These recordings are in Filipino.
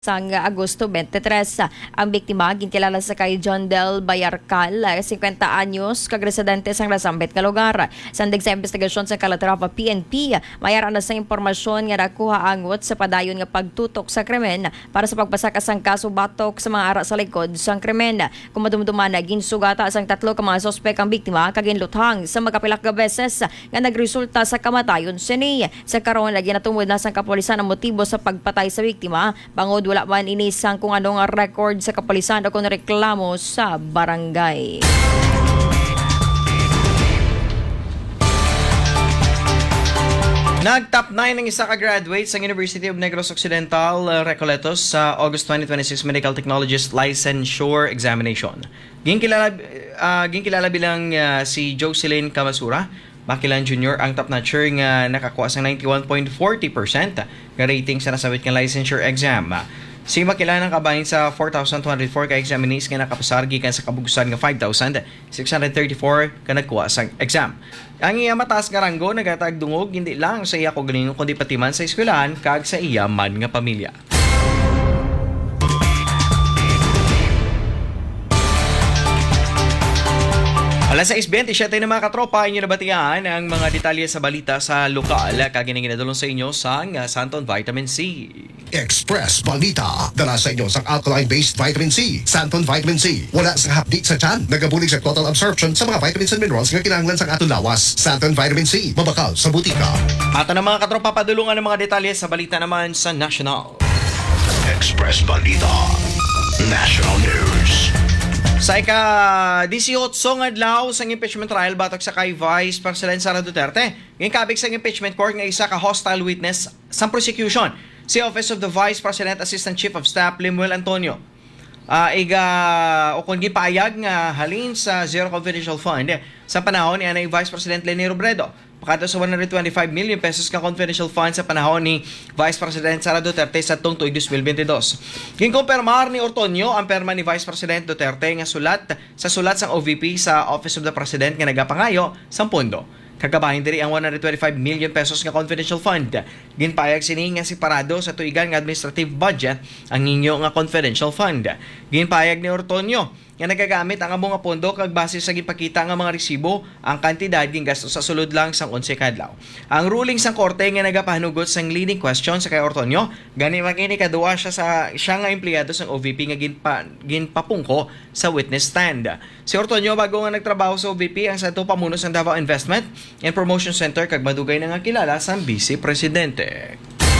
Sang Agosto 23, ang biktima gintilala sa kay John Del Bayarcal, 50 anyos, kagresidente sang Rasambet nga lugar. Sandig sa investigasyon sa Calatrava PNP, mayara na sa impormasyon nga nakuha angot sa padayon nga pagtutok sa krimen para sa pagpasakas sang kaso batok sa mga ara sa likod sang krimen. Kung madumduman na ginsugata sang 3 ka mga sospek ang biktima kaginluthang sa magkapilak ka beses nga nagresulta sa kamatayon sini. Sa karon lagi natumod na sang kapulisan ang motibo sa pagpatay sa biktima, bangod wala man inisang kung anong record sa kapulisan o kung reklamo sa barangay. Nag-top 9 ng isa ka-graduate sa University of Negros Occidental, Recoletos sa August 2026 Medical Technologist Licensure Examination. Ginkilala bilang si Jocelyn Camasura, Bakilan Jr. ang top notcher nga nakakuha sa 91.40% nga rating sa nasabit nga licensure exam. Si Makilan ang kabahin sa 4,204 ka examinees nga nakapasar gikan sa kabugusan nga 5,634 ka nagkuha sa exam. Ang iya mataas nga ranggo nagatag dungog hindi lang sa iya kaugalingon kundi pati man sa eskwelahan kag sa iya man nga pamilya. Alas 6:27 na mga katropa, inyo nabatian ang mga detalye sa balita sa lokal. Kaginang ginadulong sa inyo sang Santon Vitamin C. Express Balita. Dala sa inyo sang alkaline-based vitamin C. Santon Vitamin C. Wala sang hapdi sa tiyan. Nagabulig sa total absorption sa mga vitamins and minerals nga kinahanglan sang atong lawas. Santon Vitamin C. Mabakal sa butika. At ang mga katropa, padulungan ng mga detalye sa balita naman sa National. Express Balita. National News. Sa ika-18 adlaw sa impeachment trial batok sa kay Vice President Sara Duterte, ngayong kabig sa impeachment court nga isa ka hostile witness sa prosecution, si Office of the Vice President Assistant Chief of Staff Lemuel Antonio. O kung gipayag nga halin sa Zero Confidential Fund sa panahon ni Anay Vice President Leni Robredo. Pagkado sa 125 million pesos ka confidential fund sa panahon ni Vice President Sara Duterte sa tuig 2022. Ginkumpirmar ni Ortonio ang perma ni Vice President Duterte nga sulat sa OVP sa Office of the President nga nagapangayo sa pondo. Kagabahin diri ang 125 million pesos nga confidential fund. Ginpayag sini nga separado sa tuigan nga administrative budget ang inyo nga confidential fund. Ginpayag ni Ortonio nga nagagamit ang among nga pondo kag base sa ginpakita nga mga resibo ang kantidad gingasto sa sulod lang sang 11 kadlaw. Ang ruling sang korte nga nagapahanugot sang leading question sa kay Ortonio, gani makini kaduwa siya nga empleyado sang OVP nga ginpapungko sa witness stand. Si Ortonio bago nga nagtrabaho sa OVP ang sadto pamuno sang Davao Investment and Promotion Center kag madugay na nga kilala sang Vice Presidente.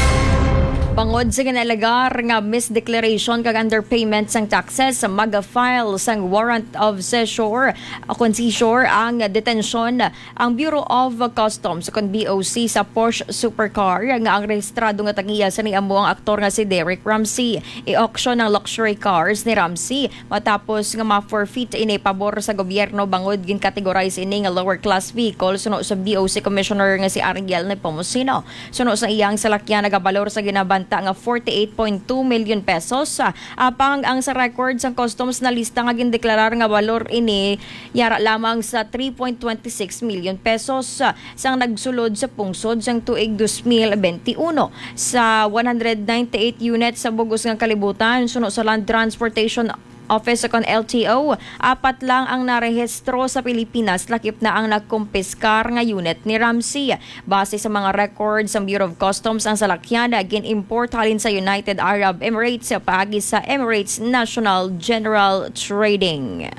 Bangod sa kinalagar nga misdeclaration kag underpayment sang taxes, mag-file sang warrant of seizure ang detention ang Bureau of Customs kon BOC sa Porsche supercar nga ang rehistrado nga tagiya sa niamo ang aktor nga si Derek Ramsey. I-auction ang luxury cars ni Ramsey matapos nga ma-forfeit ini pabor sa gobyerno bangod gin-categorize ini nga lower class vehicle suno sa BOC Commissioner nga si Ariel Nepomuceno. Suno sa iyang salakyan nagabalor sa ginabanta nga 48.2 million pesos. Apang ang sa records ang customs na lista nga gindeklarar nga balor ini yara lamang sa 3.26 million pesos sang nagsulod sa pungsod sang tuig 2021 sa 198 units sa bugos nga kalibutan suno sa Land Transportation Office kon LTO, 4 lang ang narehistro sa Pilipinas, lakip na ang nagkumpiskar nga unit ni Ramsey. Base sa mga records ng Bureau of Customs, ang salakyan gin-import halin sa United Arab Emirates paagi sa Emirates National General Trading.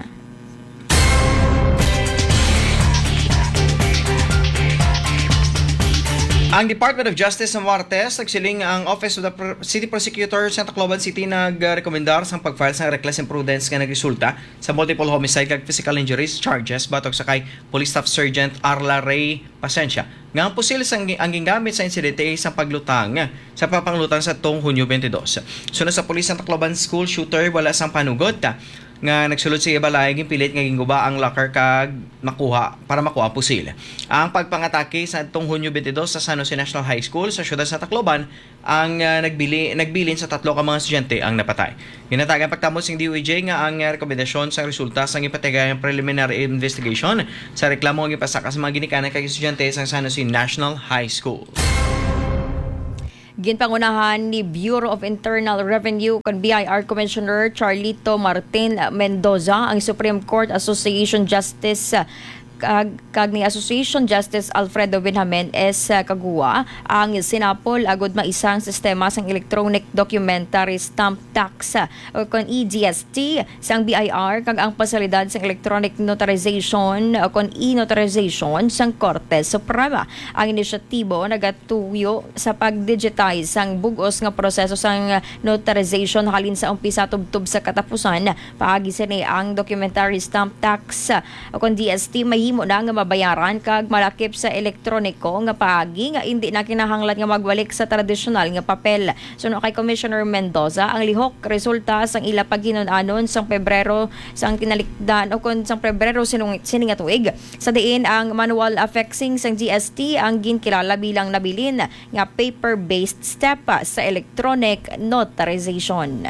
Ang Department of Justice sa Martes nagsiling ang Office of the City Prosecutor sa Tacloban City nagrekomendar sang pag-file sa reckless imprudence nga nagresulta sa multiple homicide kag physical injuries charges batok sa kay Police Staff Sergeant Arla Ray Pasencia nga ang pusil sang ang gingamit sa insidente sa paglutang sa papanglutang sa tong Hunyo 22. Sunod sa Police sa Tacloban School shooter wala sang panugot nga nagsulod sa ibalay ginpilit nga ginguba ang locker kag makuha pusil. Ang pagpangatake sa tong Hunyo 22 sa San Jose National High School sa siyudad sa Tacloban ang nagbilin sa 3 ka mga estudyante ang napatay. Ginatagan pagtamos ng DOJ nga ang rekomendasyon sa resulta sa ipatayang preliminary investigation sa reklamo nga ipasaka sa mga ginikanan kag estudyante sa San Jose National High School. Ginpangunahan ni Bureau of Internal Revenue kon BIR Commissioner Charlito Martin Mendoza ang Supreme Court Association Justice kag ni Association Justice Alfredo Benjamin S. Kagua ang sinapol agud maisang sistema sang electronic documentary stamp tax o kon EDST sang BIR kag ang pasalidad sang electronic notarization o kon e-notarization sang Korte Suprema. Ang inisyatibo nagatuyo sa pag-digitize sang bugos nga proseso sang notarization halin sa umpisa tubtob sa katapusan. Paagi sini ang documentary stamp tax o kon DST mahimo na nga mabayaran kag malakip sa elektroniko nga paagi nga hindi na kinahanglan nga magbalik sa tradisyonal nga papel. Suno kay Commissioner Mendoza, ang lihok resulta sang ila paghinon-anon sang Pebrero sang kinalikdan o kon sang Pebrero sininga tuig. Sa diin ang manual affixing sang GST ang ginkilala bilang nabilin nga paper-based step sa electronic notarization.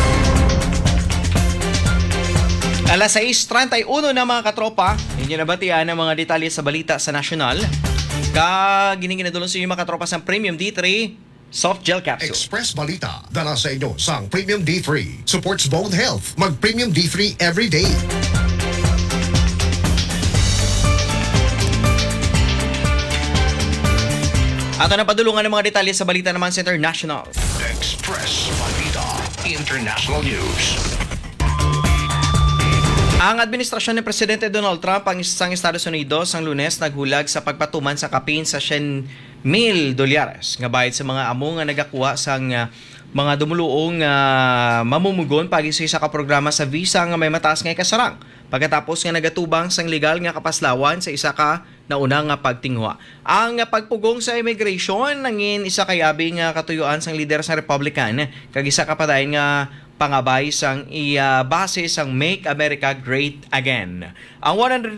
Alas 6:31 na mga katropa, inyo nabatian ang mga detalye sa balita sa nasyonal. Gininginadulong sa inyo mga katropa sa Premium D3 Soft Gel Capsule. Express Balita, dala sa inyo sang Premium D3. Supports bone health. Mag Premium D3 every day. Ato na padulungan ng mga detalye sa balita naman sa international. Express Balita, International News. Ang administrasyon ni Presidente Donald Trump ang isang Estados Unidos ang Lunes naghulag sa pagpatuman sa kapin sa $100,000 nga bayad sa mga amo nga nagakuha sang mga dumuluong mamumugon pagi sa isa ka programa sa visa nga may mataas nga kasarang. Pagkatapos nga nagatubang sang legal nga kapaslawan sa isa ka nauna nga pagtinghwa. Ang pagpugong sa immigration nangin isa kay abi nga katuyuan sang lider sa Republican kag isa ka padayon nga pangabay sang base sang Make America Great Again. Ang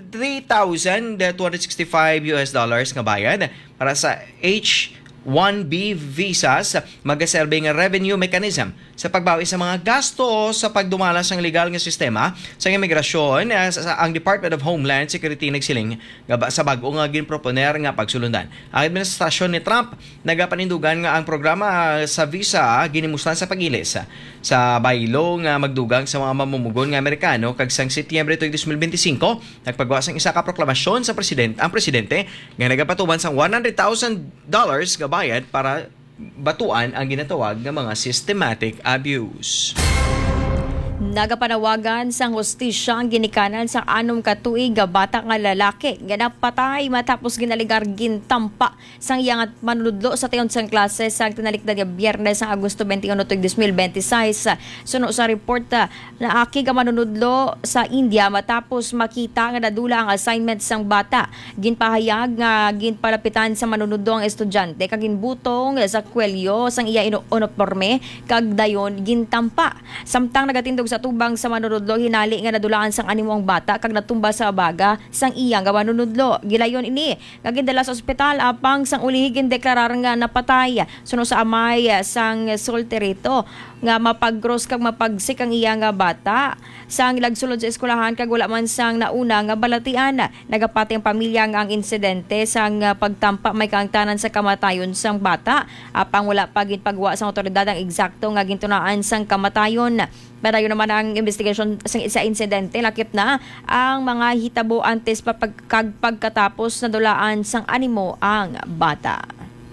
$103,265 nga bayad para sa H-1B visas magaserbe nga revenue mechanism sa pagbawi sa mga gasto sa pagdumala sang legal nga sistema sa imigrasyon. Ang Department of Homeland Security nagsiling sa bag-o nga ginproponer nga pagsulundan. Ang administrasyon ni Trump nagapanindugan nga ang programa sa visa ginimustan sa pagilis sa baylo nga magdugang sa mga mamumugon nga Amerikano kag sang Setyembre 2025 nagpagawa sang isa ka proklamasyon sa ang presidente nga nagapatuman sang $100,000 nga bayad para batuan ang ginatawag ng mga systematic abuse. Nagapanawagan sang hostisya ang ginikanan sa 6 ka tuig nga bata nga lalaki nga napatay matapos ginaligar gintampa sang iyang manunudlo sa tayon sang klase sa tinalikdan nga Biyernes sa Agosto 21, 2026. Suno sa report na aki nga manunudlo sa India matapos makita nga nadula ang assignment sang bata. Ginpahayag nga ginpalapitan sa manunudlo ang estudyante kag ginbutong sa kwelyo sang iya uniforme kag dayon gintampa. Samtang nagatindog sa tubang sa manunudlo hinali nga nadulaan sang animong bata kag natumba sa abaga sang iyang nga manunudlo. Gilayon ini nga gindala sa ospital apang sang uli gindeklarar nga napatay. Suno sa amay sang solterito nga mapaggross kag mapagsik ang iyang nga bata sang lagsulod sa eskwelahan kag wala man sang nauna nga balatian. Nagapati ang pamilya nga ang insidente sang pagtampa may kaangtanan sa kamatayon sang bata apang wala pa ginpagwa sang otoridad ang eksakto nga gintunaan sang kamatayon. Padayon naman ang investigation sa insidente, lakip na ang mga hitabo antes pagkatapos na dulaan sang animo ang bata.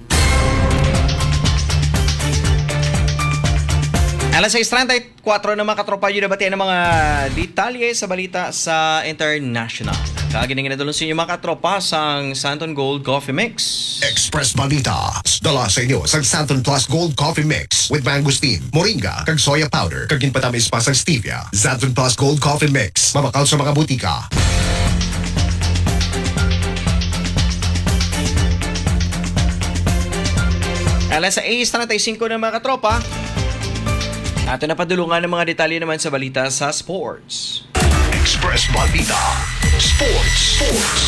Alas 6:34 na mga katropa nyo nabatian ng mga detalye sa balita sa international. Kaginingin na dulong sa inyo mga katropa sang Santon Gold Coffee Mix. Express Balita, dala sa inyo sang Santon Plus Gold Coffee Mix with mangosteen, moringa, kag soya powder, kag ginpatamis pa sang stevia. Santon Plus Gold Coffee Mix, mabakal sa mga butika. Alas 6:35 na mga katropa. Ato na padulungan ng mga detalye naman sa balita sa sports. Express Balita, Sports.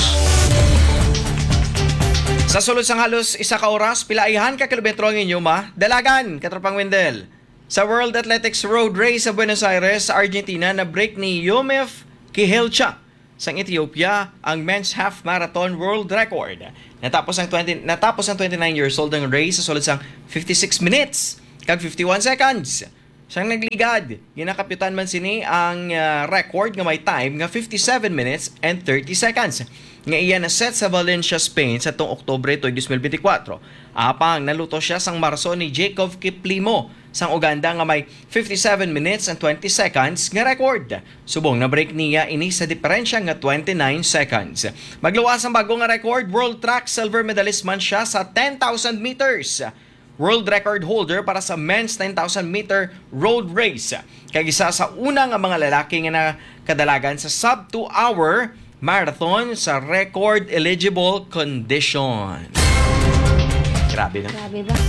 Sa sulod sang halos isa ka oras, pilaihan ka kilometro ang inyong dalagan, katropang Wendel. Sa World Athletics Road Race sa Buenos Aires, sa Argentina, na break ni Yomef Kihelcha sa Ethiopia ang men's half marathon world record. Natapos ang 29 years old ang race sa sulod sang 56 minutes kag 51 seconds. Siyang nagligad. Ginakapitan man sini ang record nga may time nga 57 minutes and 30 seconds. Nga iyan na set sa Valencia, Spain sa tong Oktubre 2024. Apang naluto siya sang Marso ni Jacob Kiplimo sang Uganda nga may 57 minutes and 20 seconds nga record. Subong na break niya ini sa diferensya nga 29 seconds. Magluwas ang bagong nga record, World Track silver medalist man siya sa 10,000 meters. World record holder para sa men's 10,000 meter road race. Kagisa sa unang mga lalaki nga nakadalagan sa sub 2 hour marathon sa record eligible condition. Grabe na. Grabe ba?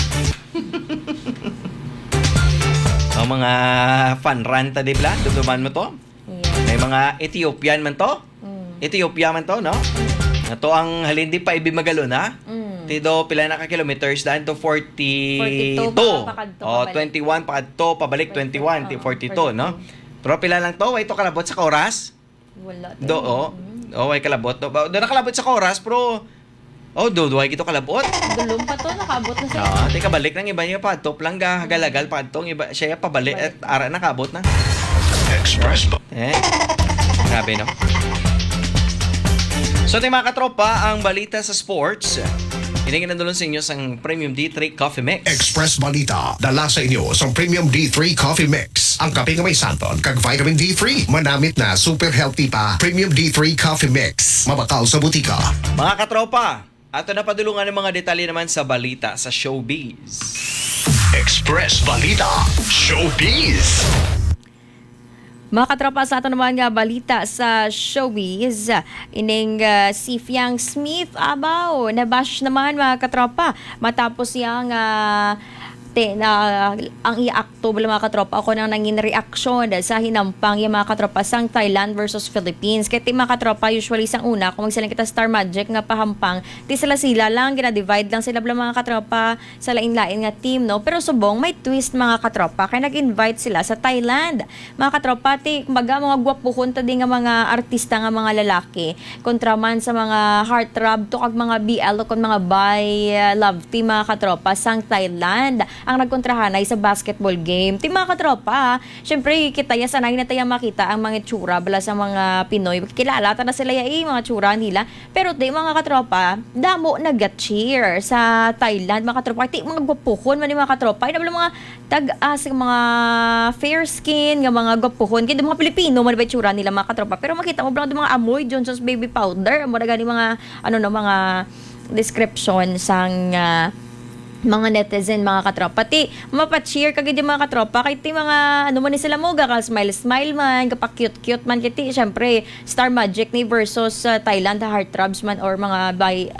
Ang mga fun run ta, di ba? Duduman mo to? Yeah. May mga Ethiopian man to? Ethiopia man to, no? Nato ang halindi pa ibimagalo na. Tido pila na ka kilometers daan to 42. 42 pakadto, Oh, pabalik. 21 pakadto pabalik 21 42, no? Pero pila lang to, way to kalabot sa oras. Wala. Way kalabot to. Do nakalabot sa oras pero way kito kalabot. Dulong pa to, nakabot na siya. No, tika balik nang iba niya pa top lang ga hagalagal pa tong iba siya pabalik at ara nakabot na. Express Grabe, no? So, mga katropa, ang balita sa sports. Hiningin nandulon sa inyo sang Premium D3 Coffee Mix. Express Balita, dala sa inyo sa Premium D3 Coffee Mix. Ang kape nga may santon kag vitamin D3. Manamit na super healthy pa. Premium D3 Coffee Mix. Mabakaw sa butika. Mga katropa, ato na padulungan ng mga detalye naman sa balita sa showbiz. Express Balita, Showbiz. Mga katropa, sa ato naman nga balita sa showbiz, ining si Fiang Smith abaw, nabash naman mga katropa matapos yang ang i-akto mga katropa ako nang nangin reaksyon sa hinampang yung mga katropa sang Thailand versus Philippines. Kaya mga katropa usually sang una kung magsilang kita Star Magic nga pahampang ti sila lang gina-divide lang sila mga katropa sa lain-lain nga team, no? Pero subong may twist mga katropa kaya nag-invite sila sa Thailand. Mga katropa ti kumbaga mga gwapuhon ta di nga mga artista nga mga lalaki kontra man sa mga heartthrob to kag mga BL o kon mga bi love team mga katropa sang Thailand ang nagkontrahanay sa basketball game. Ti mga katropa, syempre kita ya sanay na tayo makita ang mga tsura bala sa mga Pinoy. Kilala ta na sila mga tsura nila. Pero ti mga katropa, damo nag-cheer sa Thailand mga katropa. Ti mga gwapuhon man mga katropa, ina bala mga tag-as mga fair skin, nga mga gwapuhon, kaya mga Pilipino man ba tsura nila mga katropa. Pero makita mo blang mga amoy Johnson's baby powder, mo gani mga mga description sang mga netizen, mga katropa. Ti, mapacheer kagid yung mga katropa. Kaya ti mga, man ni sila mo, smile man, kapag-cute man. Kaya ti, syempre, Star Magic ni versus Thailand, heartthrobs man, or mga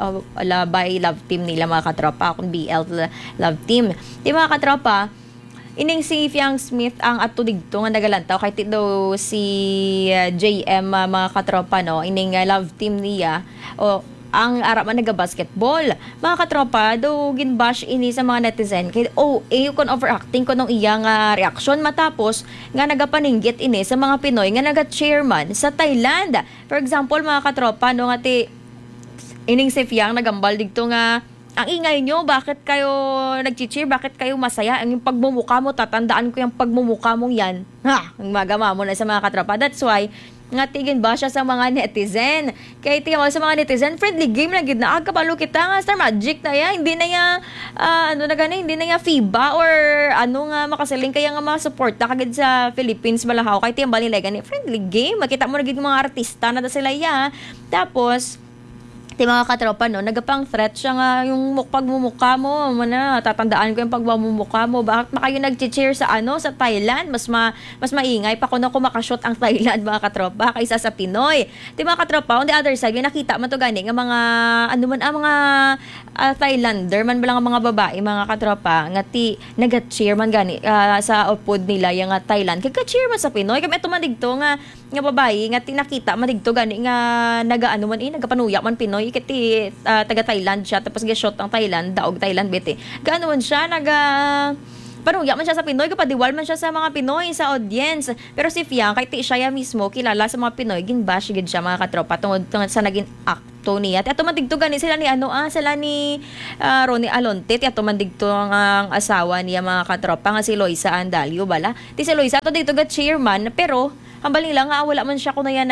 by love team nila, mga katropa. Kung BL love team. Ti, mga katropa, ining si Fiang Smith ang ato digto nga nagalantaw kay ti daw si JM mga katropa, no? Ining love team niya, ang araman nag-basketball. Mga katropa, do ginbash ini sa mga netizen. Kaya, kon overacting ko nung iyang reaksyon matapos nga nagapaninggit ini sa mga Pinoy nga naga-chairman sa Thailand. For example, mga katropa, no nga ining si Fiang nagambal digto nga ang ingay nyo, bakit kayo nag-cheer, bakit kayo masaya? Ang yung pagmumukha mo, tatandaan ko yung pagmumukha mong yan. Ang magama mo na sa mga katropa. That's why, nga tigin ba siya sa mga netizen? Kaya tingnan mo sa mga netizen, friendly game na gid na agkapalo kita nga Star Magic na ya, hindi na ya hindi na ya FIBA or nga makasaling kaya nga mga suporta kagid sa Philippines balahaw kay tiyang nila gani friendly game, makita mo na gid mga artista na sila ya. Tapos ti mga katropa, no, nagapang threat siya nga yung pagmumukha mo, tatandaan ko yung pagmumukha mo, bakit kayo nag-cheer sa sa Thailand, mas maingay pa kung makashoot ang Thailand mga katropa kaysa sa Pinoy. Ti mga katropa, on the other side, nakita mo to gani nga mga mga Thailander man balang mga babae mga katropa nga ti nag-cheer man gani sa upod nila yung Thailand, kag-cheer man sa Pinoy, kami ito man digto nga babae nga tinakita man digto gani nga nagapanuyak man Pinoy kiti taga Thailand siya tapos gi-shot ang Thailand daog Thailand bete. Gaano man siya panuya man siya sa Pinoy, kapadiwal man siya sa mga Pinoy, sa audience. Pero si Fiang, kahit ti siya mismo, kilala sa mga Pinoy, ginbash gid siya mga katropa tungod sa naging akto niya. At tumandigtugan ni sila ni sila ni Ronnie Alonte, at tumandigto ang asawa niya mga katropa nga si Loisa Andalio bala. Ti si Loisa to dito ga chairman, pero hambal nila nga wala man siya kuno yan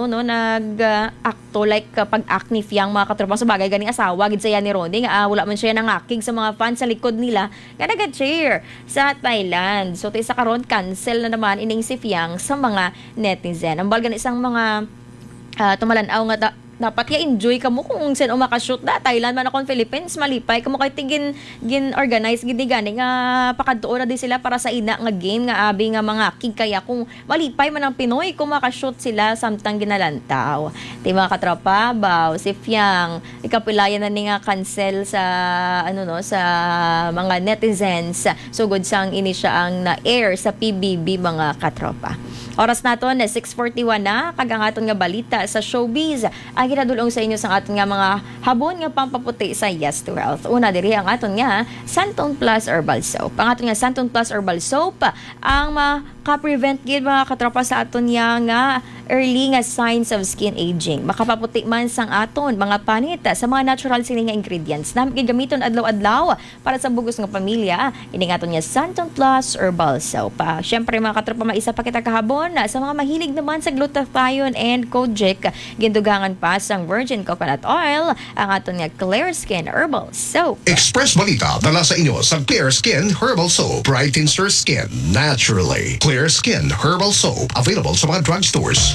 akto like pag-act ni Fiang mga katropa sa bagay ganing asawa gid saya ni Ronnie nga wala man siya nangakig sa mga fans sa likod nila nga naga-cheer sa Thailand. So sa karon cancel na naman ining si Fiang sa mga netizen. Hambal gani isang mga tumalanaw nga dapat enjoy kamo kung sino makashoot da Thailand man akong Philippines malipay kamo kay tigin organize gid gani nga pakadtuon na din sila para sa ina nga game nga abi nga mga kig kaya kung malipay man ang Pinoy kung makashoot sila samtang ginalantaw. Di mga katropa baw si Fiang ikapilayan na ni nga cancel sa sa mga netizens sugod sang ini siya ang na-air sa PBB mga katropa. Oras naton 6:41 na kagangaton nga balita sa showbiz. Ang ginadulong sa inyo sa aton nga mga habon nga pampaputi sa Yes to Health. Una diri ang aton nga Santon Plus Herbal Soap. Ang aton nga Santon Plus Herbal Soap ang maka-prevent gid mga katropa sa aton nga early nga signs of skin aging. Makapaputi man sang aton mga panit sa mga natural sini nga ingredients na gigamiton adlaw-adlaw para sa bugos nga pamilya. Ini nga aton nga Santon Plus Herbal Soap. Syempre mga katropa maisa pa kita kahabon sa mga mahilig naman sa glutathione and kojic gindugangan pa sang virgin coconut oil ang aton nga Clear Skin Herbal Soap. Express Balita dala sa inyo sa Clear Skin Herbal Soap. Brightens your skin naturally. Clear Skin Herbal Soap. Available sa mga drugstores.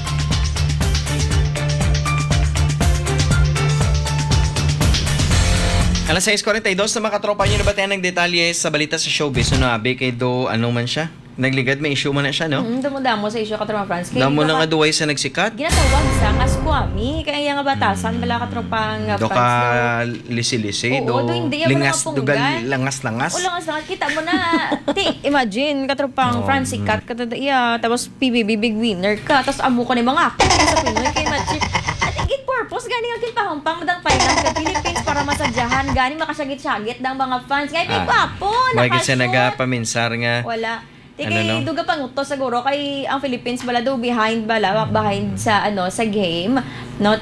Alas 6:42 sa mga katropa nyo na ba tayo ng detalye sa balita sa showbiz? Abi kay ano man siya? Nagligad, may issue man na siya, no? Damo sa issue katropa France. Damo na nga duway sa nagsikat. Ginatawag sa nga squammy, kaya nga batasan, bala katropang do fans. ka lisi-lisi, Oo, do hindi, lingas, mo na do langas-langas. O langas-langas, kita mo na. Imagine, katropang France, sikat ka tapos PBB, big winner ka, tapos amo ka ni mga actor sa Pinoy, kaya imagine. At ingit purpose, gani nga kinpahampang madang Thailand ka Philippines para masadyahan, gani makasyagit-syagit ng mga fans. Kaya may gwapo, Bakit siya nakashoot. nagapaminsar nga? Wala. Di Ano, kay no? duga panguto siguro kay ang Philippines bala do behind sa sa game no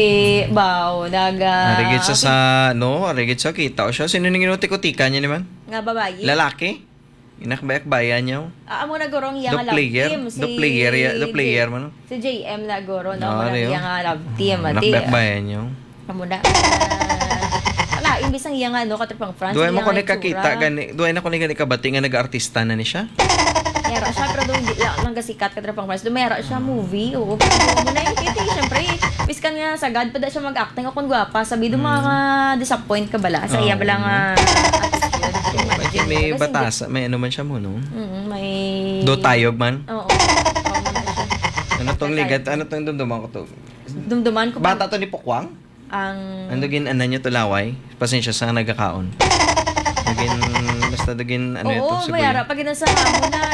Arigid siya sa arigid siya kita o siya sino ning inutik-utika niya naman? nga babayi. Lalaki? Inakbayak-bayan niyo? Amo na gorong iya nga The love player? team The player man. Si JM na goro no Ah, mo ariyo. iya nga love team ati. Inakbayak-bayan niyo? Amo na. Ala imbis ang iya nga katropang France. Duay mo iya ko nga ni kakita itsura. gani, duay na ko ni gani kabati nga nag-artista na ni siya. Mera siya, pero doon hindi lang gasikat katropang France. Dumera siya movie, oo. Pero mo na yung kiti, syempre, piskan nga sagad, pada siya mag-acting ako gwapa. Sabi doon mga disappoint ka bala. Sa iya bala nga attitude. May batas, may ano man siya mo, no? May... Do tayog man? Oo. Ano tong ligat? Ano tong dumduman ko to? Dumduman ko pa. Bata to ni Pokwang? Ang... Ano gin ano niya to laway? Pasensya sa nagkakaon. Dugin basta dugin ano ito Oo, sa mayara. Pag ginasama mo na,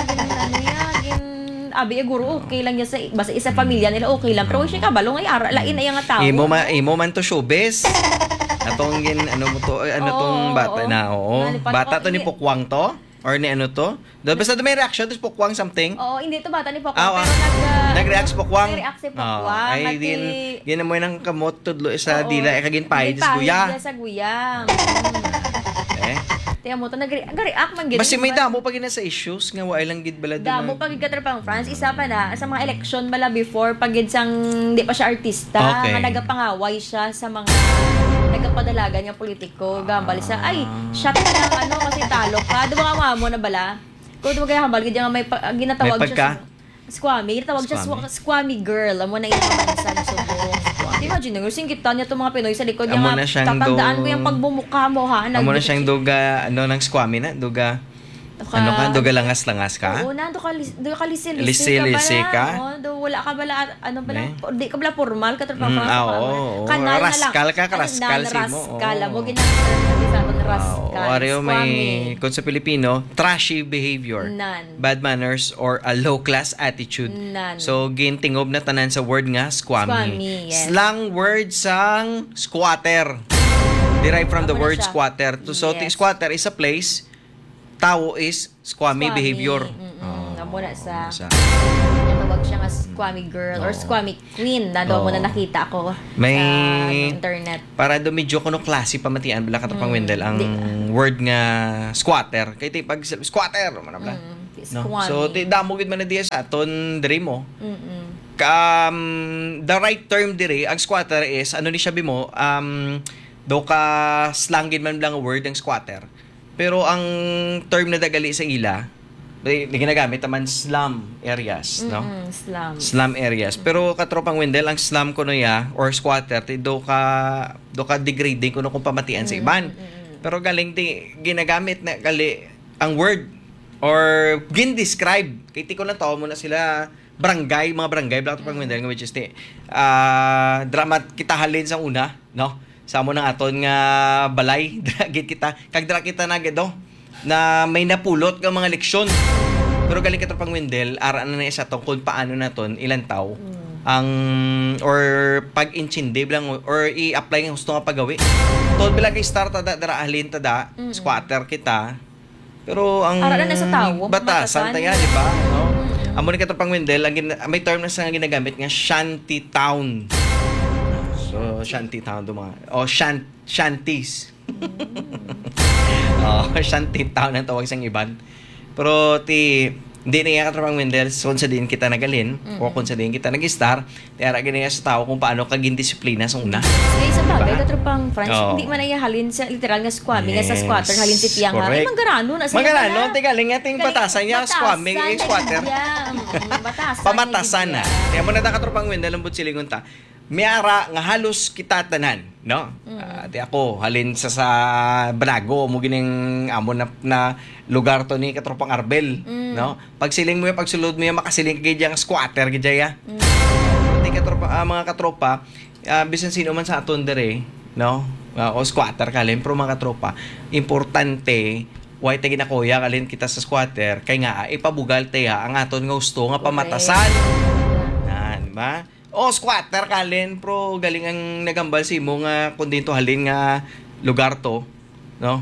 abi guro okay lang niya sa basta isa pamilya nila okay lang pero siya kabalo nga yara lain ay nga tao. Imo man to showbiz. Atong gin ano mo to tong bata na Bata to ni Pokwang to or ni ano to? Basta may reaction to Pokwang something. Oo, hindi to bata ni Pokwang pero nag-react si Pokwang. Nag-react si Pokwang. Ay din mo nang kamot tudlo sa dila kagin pahid sa guya. Sa guya. Tiya mo to nag-react man gid. Basta may damo pag sa issues nga wa lang gid bala damo pag katrapang France isa pa na sa mga election bala before pag gid sang di pa siya artista nga nagapangaway siya sa mga nagapadalagan nga politiko gambal sa ay shot ka lang kasi talo ka do mga mo na bala ko do kaya hambal gid nga may ginatawag siya squammy ginatawag siya squammy girl amo na ina bansa sa subong. Imagine nga, singkitan niya itong mga Pinoy sa likod niya nga, tatandaan ko yung pagbumukha mo ha. Amo na siyang duga, ng squammy na, duga, duga langas-langas ka? Oo na, duga Lisi-lisi ka? Oo, wala ka bala, di ka bala formal, katropang oo. Raskal ka, raskal si mo. Raskal, mo ginagawa sa atin, raskal. Oreo may, kung sa Pilipino, trashy behavior. Bad manners or a low-class attitude. So, gintingob na tanan sa word nga, squammy. Slang word sang squatter. Derived from the word squatter. So, squatter is a place tao is squammy behavior. Namuna sa sa natawag siya nga squammy girl or squammy queen na daw mo na nakita ko May- sa internet. para do medyo kuno klase pamatian bala katapang Wendell ang word nga squatter. Kay ti pag squatter man bala. No? Squammy. So ti damo gid man na diya sa aton diri mo. The right term dire ang squatter is ano ni sabi mo do ka slang gid man lang word ang squatter. Pero ang term na dagali sa ila di ginagamit naman slum areas, no? Slum. Slum areas. Pero katropang Wendell, ang slum kuno ya or squatter ti do ka degrading kuno kung pamatian sa iban. Pero galing ti ginagamit na gali ang word or gin-describe kay ti ko na tawo mo na sila mga barangay black pang Wendell nga which is ti drama kita halin sa una, no? Sa mo nang aton nga balay dragit kita kag dra kita na do na may napulot nga mga leksyon. Pero galing ka pang Wendell, araan na isa tong kung paano naton ilang tao ang or pag-intindi bilang or i-apply ng gusto nga paggawi. Tod bilang kay start tada dara ahlin tada squatter kita. Pero ang Araan na sa tao, batasan matasan. tayo, di ba? No? Amo ni ka pang Wendell, may term na sa ginagamit nga shanty town. So shanty town do mga shanties. Shanty town ang tawag sang iban. Pero hindi na iya katrapang Wendell kung sa din kita nagalin o kung sa din kita nag-star tiyara ganyan sa tao kung paano kaging disiplina sa una. Kaya sa bagay, Diba? katropang France, Oo. hindi man ay halin sa literal nga squammy, nga sa Yes, squatter, halin si Pia nga. Ay, correct. manggarano na sa Magalano, galing ating batasan niya, Batasan, squammy, squatter. Batasan. Pamatasan na. Kaya mo na katropang Wendell ang butsilingon ta. Miara nga halos kita tanan, no? Di ako halin sa Brago mo gining amo na lugar to ni katropang Arbel, no? Pagsiling mo pagsulod mo makasiling kay diyang squatter gid ya. Di katropa mga katropa, bisan sino man sa aton dere, no? O squatter kalin pero mga katropa, importante why ta ginakuya kalin kita sa squatter kay nga ipabugal taya ang aton nga gusto nga pamatasan. Di ba? O squatter kalin pro galing ang nagambal si mo nga kun dito halin nga lugar to, no?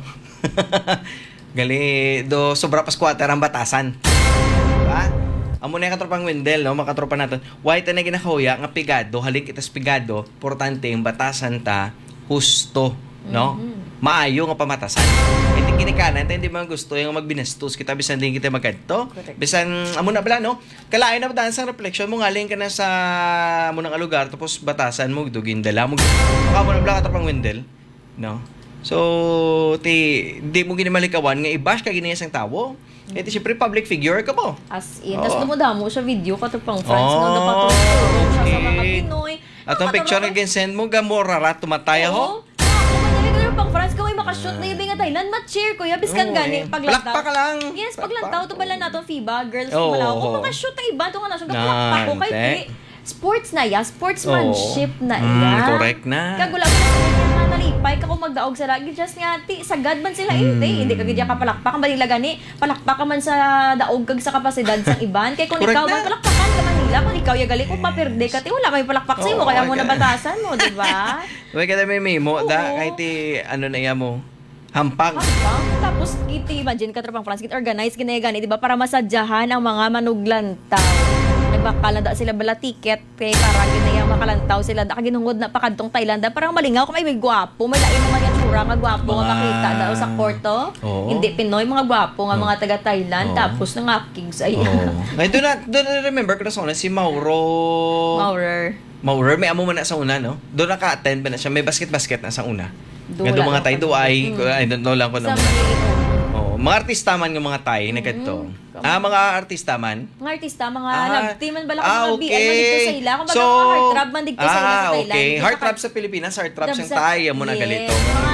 Gali do sobra pa squatter ang batasan. Diba? Amo na katropang Wendell, no, makatropa naton. Why ta na ginakuya nga pigado, halin kitas pigado, importante ang batasan ta husto, no? Maayo nga pamatasan. Iti kinikanan ta hindi man gusto yung magbinastos kita bisan din kita magkadto. Correct. Bisan amo na bala no. Kalain na ba sa reflection mo galing ka na sa amo nang lugar tapos batasan mo dugin dala mo. Baka mo na bala ka pang Wendell, no? So di mo ginimalikawan nga i-bash ka gini isang tawo. Iti syempre public figure ka mo. As in, Oo. tapos dumudamo siya video, katropang France, no, napatulog siya sa mga okay. Pinoy. At ang picture nga send mo gamorara tumataya ho. Pang France kaway makashoot na yung nga Thailand ma-cheer ko ya biskan gani paglantaw. Palakpak ka lang. Yes, paglantaw to bala nato FIBA girls Oo, pala ako. oo. Kung makashoot na iba to nga nasyon palakpak ko kay Nante. sports na ya, sportsmanship Oo. na ya. Correct na. Kagula ko na sa nga nalipay ka kung magdaog sa lagi just nga ti sagad man sila hindi ka gid ka palakpak ang balila gani palakpak ka man sa daog kag sa kapasidad sang iban kay kung Correct ikaw na. man palakpakan ka Manila kung ikaw ya gali kung mapirde ka ti wala may palakpak sa imo Oo, kaya mo okay. na batasan mo, di ba? Uy, kada may memo, da, Oo. kahit ano na iya mo, hampang. Habang, tapos iti imagine ka tropang France, organize ginagani, di ba, para masadyahan ang mga manuglantaw. Nagbakalanda sila bala ticket, kay para ginayang makalantaw sila, da kaginungod na pakadtong Thailand, parang malingaw kung may gwapo, may lain naman yung tsura nga gwapo nga Mga- makita daw sa korto. Oo. Hindi Pinoy, mga gwapo nga mga taga Thailand, Oo. tapos nangaking sa iya. Ngayon, doon na remember ko na sa una, si Mauro. Maurer. May amo man na sa una, no? Doon naka-attend ba na siya? May basket-basket na sa una. Doon Nga doon wala mga tayo na do ay, I don't know lang ko Sa na mga mga artista man ng mga tayo, nagkadto. Mga artista man. mga artista, mga Ah, love team man bala ah, mga BL man dito sa ila. Kung baga So, mga heartthrob man dito sa ila sa Thailand. okay. Dito Heartthrob ka- sa Pilipinas, heartthrob Dab siyang sa- tayo mo na Yes. galito.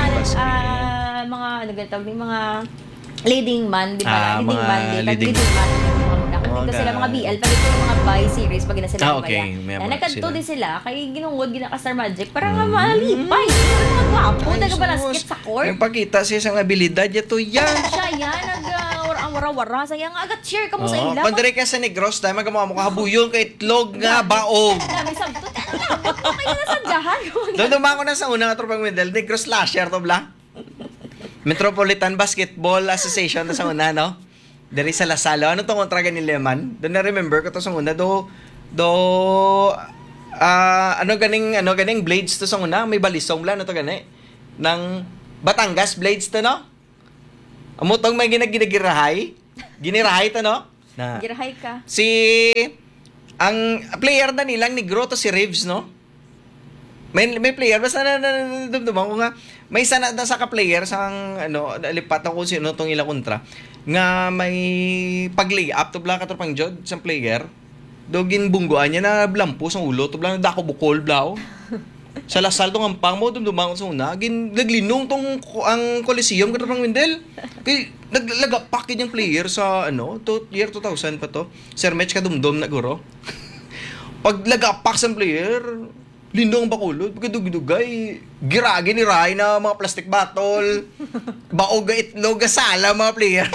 Mga ano ganito, mga leading man, di ba? Ah, Leading mga man, di ba? leading- Leading man. Dito Mga sila mga BL, pag ito yung mga bi series pag ina sila Ah, ba okay. yan. May Na mga nagkanto sila. din sila, kay ginungod, ginaka Star Magic, para nga malipay. Sila mga gwapo, nagabalaskit sa court. Yung pagkita siya isang abilidad, yato yan. Siya yan, nag-wara-wara, sayang agat share ka mo sa ila. Kung dire ka sa Negros, tayo magawa mo kahabuyon kay itlog nga baog. Dami sabto, okay na sa jahan. Doon dumako na sa unang atropang Wendell, Negros slasher to bla. Metropolitan Basketball Association to sa una, no? Dari sa Lasalo. Ano tong kontra ni Leman? Doon na remember ko to sa una. Ano ganing blades to sa una? May balisong lang. Ano to gani? Ng Batangas blades to, no? Amo tong may ginagirahay. Ginirahay to, no? Na. Girahay ka. Ang player na nilang negro to si Reeves, no? May player basta dumduman ko nga may sana sa ka-player sang lipat ako sino tong ila kontra nga may pag-lay-up to bla katropang jod sa player dogin bunggoan niya na blampo sa ulo to bla dako bukol blaw sa Lasal tong ampang mo dumduman ko sa una naglinong tong ang Coliseum katropang Windel kay naglagapakin yung player sa year 2000 pa to Sir Mitch kadumdum na guro pag lagapak sa player lindong bakulod, pagkadugdugay, giragi ni Rai na mga plastic bottle, baog ga itlog, gasala mga player.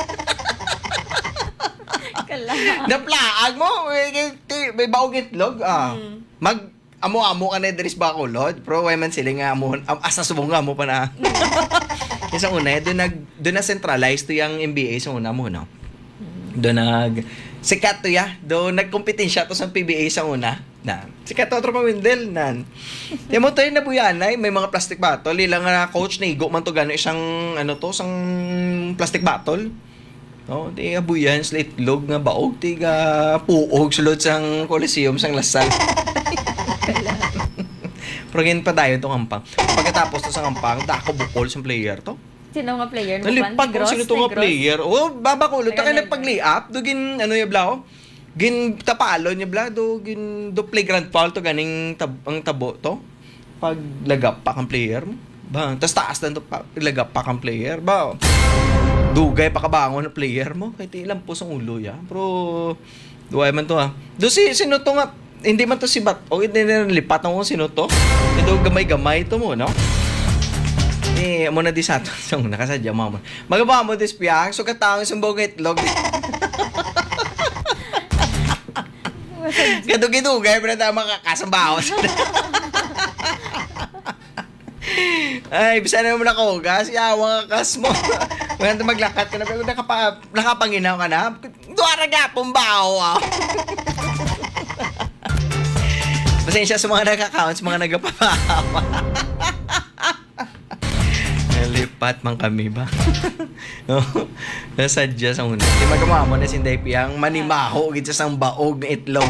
Kala. Naplaag mo, may baog itlog, amo-amo ka na dris bakulod, pero way man sila nga amo, asa subong nga mo pa na. Sa una, doon na centralized to yung NBA sa una mo, no? Doon sikat to ya, doon nagkompetensya to sa PBA sa una. Sikat to tropa Windel nan. Di mo tayo nabuyanay, may mga plastic bottle, ilang coach na igo man to gano isang isang plastic bottle. No, di abuyan sa itlog nga baog, di ga puog sulod sang Coliseum sang Lasal. Pero ganyan pa tayo itong ampang. Pagkatapos to sa ampang, dako bukol sa player to. Sino nga player? Nalipat kung sino itong nga player. Babakulot. Taka na pag-lay-up. Dugin, yung blaw. Gin tapalo niya bla. Do playground foul to ganing ang tabo to. Pag lagap pa kang player mo. Ba, tas taas na to lagap pa kang player. Ba, dugay pa kabangon ng player mo. Kahit ilang po sa ulo ya. Pero, duway man to Do sino to nga. Hindi man to si Bat. O hindi na lipat na kung sino to. Do gamay-gamay to mo, no? Mo na di sa ato. So, nakasadya mo. Magawa mo dis piyang. So, katawang sumbong itlog. Kadugidugay. Pero tayo makakasambawas. Ay, bisa na mo nakugas. Yawa ka kas mo. Kung maglakat ka na. Pero nakapanginaw ka na. Duwara nga pumbaw. Pasensya sa mga nagka-count. Sa mga nagpapahawa. Lipat man kami ba? No? Nasadya sa una. Di magkama mo na sinday piyang manimaho gid sa sang baog na itlog.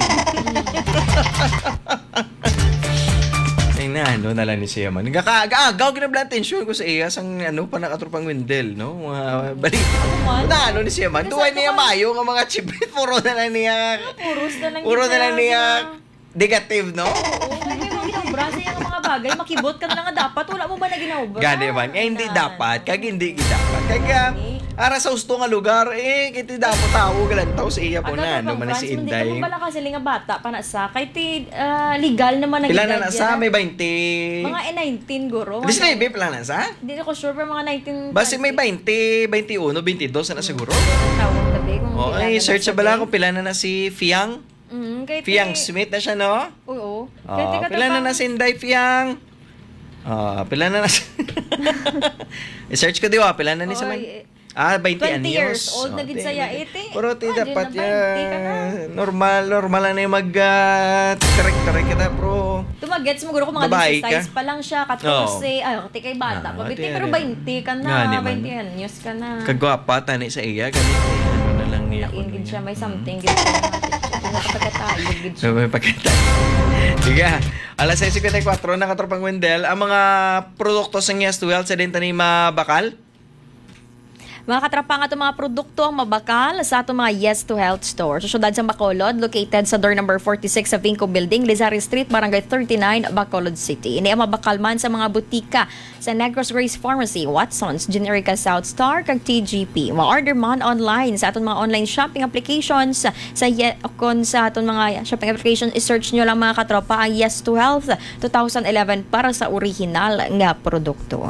Ay na, nalang ni siya man. Nagkakaagaw ginabla atensyon ko sa iya sang pa nakatropang Windel, no? Mga balik. Ni siya man. Tuway niya mayo nga mga chibit. Puro na lang niya. Puro na lang niya. Negative, no? Oo, hindi mo ginobra sa yung mga bagay. Makibot ka na nga dapat. Wala mo ba na ginobra? Gani man. Hindi dapat. Hindi dapat. Kaya, ara sa gusto nga lugar, kiti dapat tao galantaw sa iya po na. Ano man si Inday. Hindi ka bala kasi nga bata pa na sa. Kahit legal naman Pila na nasa? May 20. Mga 19 guro. Di sila ibe pila na sa? Hindi ako sure pero mga 19. Basta may 20, 21, 22 na siguro. Tawag gabi kung Search sa bala kung pila na si Fiang. Fiang Smith na siya, no? Oo. Pila na si Inday Fiang. Pila na si... I-search ko diwa, pila na ni sa man. 20 years old na gid saya 80. Pero ti dapat normal lang na yung correct kita, bro. Tumagets mo guro ko mga 16 pa lang siya kasi kay bata pa pero 20 ka na, 20 anyos ka na. Kagwapa tani sa iya ganito na lang niya. Ingin siya may something gid. Napakatayog gid siya. May pagkatayog. Sige. Alas 6:54 na katropang Wendell. Ang mga produkto sa Yes to Health sa din tani mabakal. Mga katrapang ato mga produkto ang mabakal sa ato mga Yes to Health store. Sa syudad sa Bacolod, located sa door number 46 sa Vinco Building, Lizario Street, Barangay 39, Bacolod City. Ini ang mabakal man sa mga butika sa Negros Grace Pharmacy, Watson's, Generica South Star, kag TGP. Ma-order man online sa aton mga online shopping applications sa aton mga shopping applications. I-search nyo lang mga katropa ang Yes to Health 2011 para sa original nga produkto.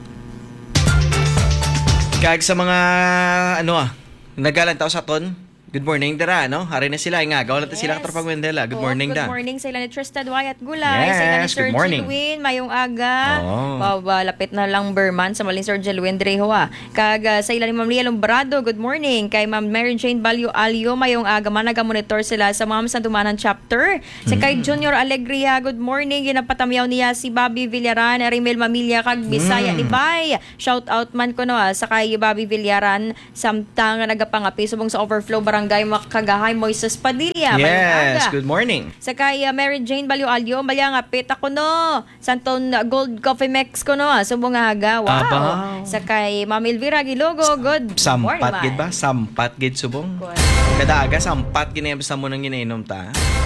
Kag sa mga nagalantaw sa ton, Good morning, Dara, no? Hari na sila, nga. Gawala na sila katropang Wendela. Good morning, Good da. morning sa ila ni Tristan Wyatt Gulay. Sa ila ni Yes, Sir good morning. Jelwin, mayong aga. Oh. Lapit na lang Berman sa maling Sir Jelwin Dreho. Sa ila ni Ma'am Lia Lombrado, good morning. Kay Ma'am Mary Jane Balyo Alio, mayong aga. Managa-monitor sila sa Ma'am Sandumanan Chapter. Sa kay Junior Alegria, good morning. Ginapatamiyaw niya si Bobby Villaran, Rimel Mamilya, kag Bisaya Libay. Shout out man ko no, sa kay Bobby Villaran, samtang nagapangapi subong sa Overflow Barangay Makagahay, Moises Padilla. Mayong Yes, aga. good morning. Sa kay Mary Jane Balyo Alio, maya nga pita ko no. Santon Gold Coffee Mix ko no. Subong aga. Wow. Abaw. Sa kay Ma'am Elvira Gilogo, good morning. Sampat gid ba? Sampat gid subong. Good. Kada aga sampat ginebsa mo nang ginainom ta.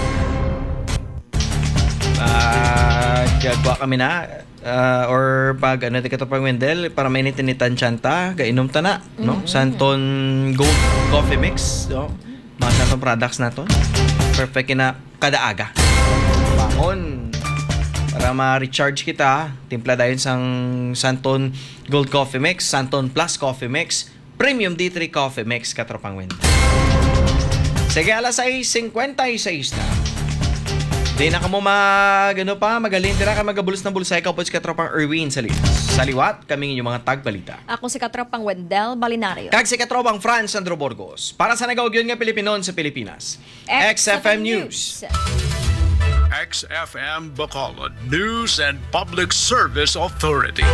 Gagawa kami na or pag ano di katopang Wendel para mainit-initan ta, gainom ta na, no? Santon Gold Coffee Mix, no? Mga Santon products na to. Perfect na kada aga. Bangon para ma-recharge kita, timpla dayon sang Santon Gold Coffee Mix, Santon Plus Coffee Mix, Premium D3 Coffee Mix katropang Wendel. Sige, alas 6:56 na. Di na ka mo magaling dira ka magabulos ng bulsay ka po si katropang Erwin sa liwat, kaming inyong mga tagbalita. Ako si Katropang Wendel Balinario. Kag si katropang Franz Sandro Burgos. Para sa nagaugyon nga Pilipinon sa Pilipinas. XFM News. XFM Bacolod News and Public Service Authority.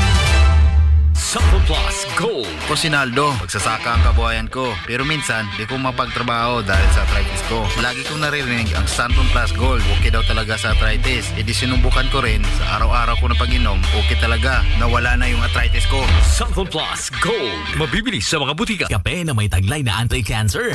Sample Plus Gold. Ko Sinaldo, magsasaka ang kabuhayan ko. Pero minsan, di ko mapagtrabaho dahil sa arthritis ko. Lagi kong naririnig ang Sample Plus Gold. Okay daw talaga sa arthritis. E di sinubukan ko rin. Sa araw-araw ko na pag-inom, okay talaga. Nawala na yung arthritis ko. Sample Plus Gold. Mabibili sa mga butika. Kape na may taglay na anti-cancer.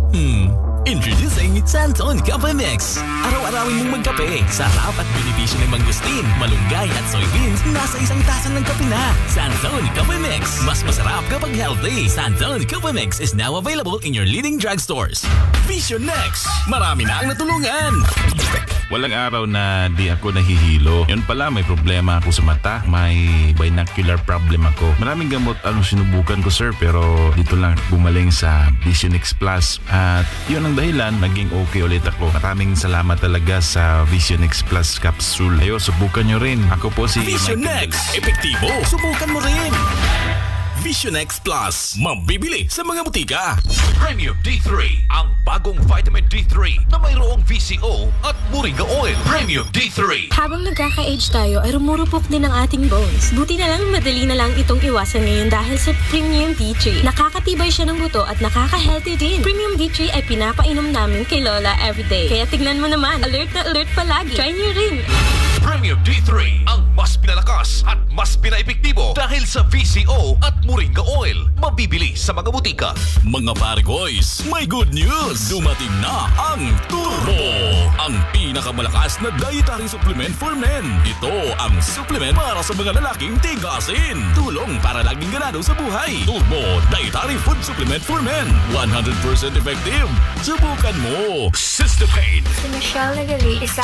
Introducing Santon Cafe Mix. Araw-arawin mong magkape. Sarap at benepisyo ng mangustin, malunggay at soybeans nasa isang tasang ng kape na. Santon Cafe Mix. Mas masarap kapag healthy. Santon Cafe Mix is now available in your leading drugstores. Vision Next. Marami na ang natulungan. Walang araw na di ako nahihilo. Yun pala, may problema ako sa mata. May binocular problem ako. Maraming gamot ang sinubukan ko, sir, pero dito lang gumaling sa Vision X Plus. At yun ang dahilan, naging okay ulit ako. Maraming salamat talaga sa Vision X Plus capsule. Ayo, subukan nyo rin. Ako po si Vision Michael Next. Epektibo. Subukan mo rin. Vision X Plus. Mabibili sa mga butika. Premium D3, ang bagong vitamin D3 na mayroong VCO at moringa oil. Premium D3. Habang nagkaka-age tayo ay rumurupok din ang ating bones. Buti na lang madali na lang itong iwasan ngayon dahil sa Premium D3. Nakakatibay siya ng buto at nakaka-healthy din. Premium D3 ay pinapainom namin kay Lola everyday. Kaya tignan mo naman, alert na alert palagi. Try niyo rin. Premium D3, ang mas pinalakas at mas pinaepektibo dahil sa VCO at moringa oil. Mabibili sa mga butika. Mga pare boys, may good news! Dumating na ang Turbo! Ang pinakamalakas na dietary supplement for men. Ito ang supplement para sa mga lalaking tigasin. Tulong para laging ganado sa buhay. Turbo Dietary Food Supplement for Men. 100% effective. Subukan mo! Sister Pain. Si Michelle Nagali, isa